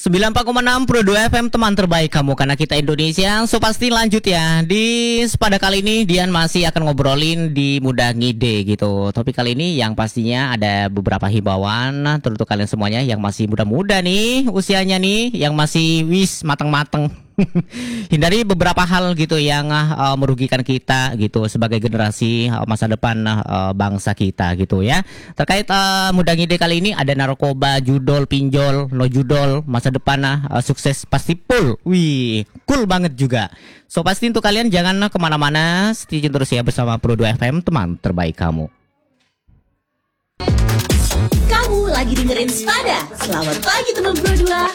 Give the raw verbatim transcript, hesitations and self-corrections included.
sembilan puluh empat koma enam Pro dua F M, teman terbaik kamu karena kita Indonesia. So pasti lanjut ya. Di pada kali ini Dian masih akan ngobrolin di Muda Ngide gitu. Topik kali ini yang pastinya ada beberapa himbauan untuk kalian semuanya yang masih muda-muda nih usianya nih, yang masih wis mateng-mateng. Hindari beberapa hal gitu yang uh, merugikan kita gitu sebagai generasi uh, masa depan uh, bangsa kita gitu ya. Terkait uh, Muda Ngide kali ini ada narkoba, judol, pinjol, no judol, masa depan uh, sukses pasti full. Wih, cool banget juga. So pasti untuk kalian jangan kemana-mana, stay tune terus ya bersama Pro dua F M, teman terbaik kamu. Kamu lagi dengerin Spada. Selamat pagi teman Pro dua.